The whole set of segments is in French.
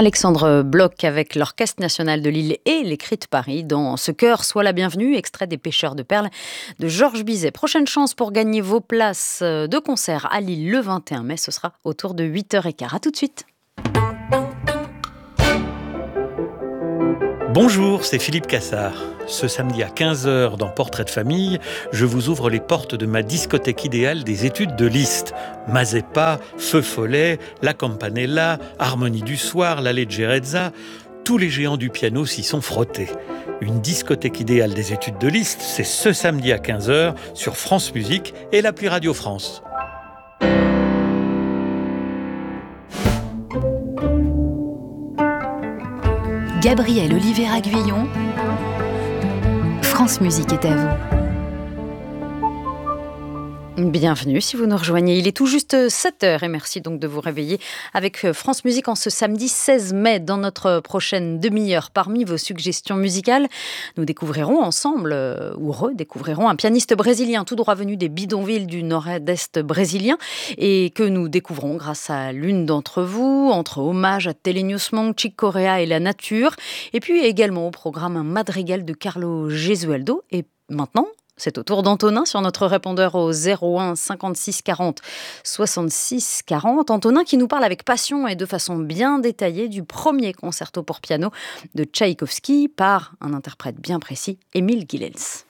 Alexandre Bloch avec l'Orchestre national de Lille et les Cris de Paris dans Ce cœur soit la bienvenue, extrait des Pêcheurs de perles de Georges Bizet. Prochaine chance pour gagner vos places de concert à Lille le 21 mai, ce sera autour de 8h15. À tout de suite. Bonjour, c'est Philippe Cassard. Ce samedi à 15h dans Portrait de famille, je vous ouvre les portes de ma discothèque idéale des études de Liszt. Mazeppa, Feu Follet, La Campanella, Harmonie du soir, la Leggerezza, tous les géants du piano s'y sont frottés. Une discothèque idéale des études de Liszt, c'est ce samedi à 15h sur France Musique et l'appli Radio France. Gabriel Oliveira-Guyon, France Musique est à vous. Bienvenue si vous nous rejoignez. Il est tout juste 7h et merci donc de vous réveiller avec France Musique en ce samedi 16 mai. Dans notre prochaine demi-heure, parmi vos suggestions musicales, nous découvrirons ensemble, ou redécouvrirons, un pianiste brésilien tout droit venu des bidonvilles du nord-est brésilien et que nous découvrons grâce à l'une d'entre vous, entre hommage à Thelonious Monk, Chick Corea et la nature, et puis également au programme un madrigal de Carlo Gesualdo. Et maintenant, c'est au tour d'Antonin sur notre répondeur au 01 56 40 66 40. Antonin qui nous parle avec passion et de façon bien détaillée du premier concerto pour piano de Tchaïkovski par un interprète bien précis, Émile Gilels.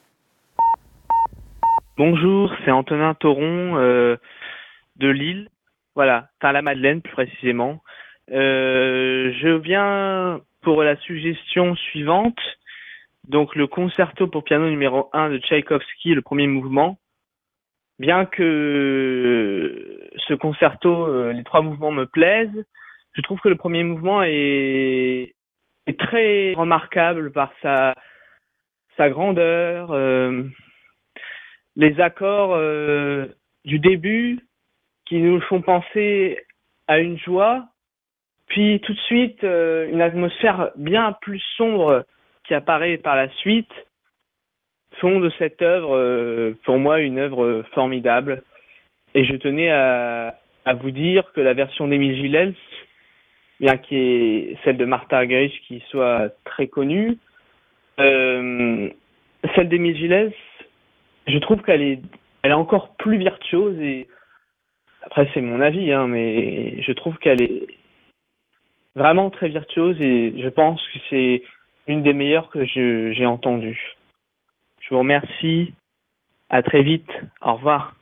Bonjour, c'est Antonin Thoron de Lille, voilà, la Madeleine plus précisément. Je viens pour la suggestion suivante. Donc le concerto pour piano numéro 1 de Tchaïkovski, le premier mouvement. Bien que ce concerto, les trois mouvements me plaisent, je trouve que le premier mouvement est très remarquable par sa grandeur, les accords du début qui nous font penser à une joie, puis tout de suite une atmosphère bien plus sombre qui apparaît par la suite, font de cette œuvre, pour moi, une œuvre formidable. Et je tenais à vous dire que la version d'Émile Gilels, bien qui est celle de Martha Argerich qui soit très connue, celle d'Émile Gilels, je trouve qu'elle est encore plus virtuose. Et après, c'est mon avis, mais je trouve qu'elle est vraiment très virtuose et je pense que c'est une des meilleures que j'ai entendues. Je vous remercie. À très vite. Au revoir.